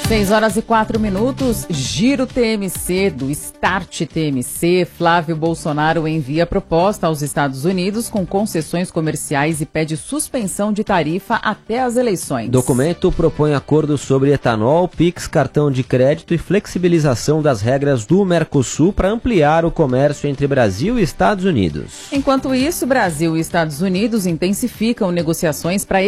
6h04, Giro TMC, do Start TMC. Flávio Bolsonaro envia proposta aos Estados Unidos com concessões comerciais e pede suspensão de tarifa até as eleições. Documento propõe acordo sobre etanol, PIX, cartão de crédito e flexibilização das regras do Mercosul para ampliar o comércio entre Brasil e Estados Unidos. Enquanto isso, Brasil e Estados Unidos intensificam negociações para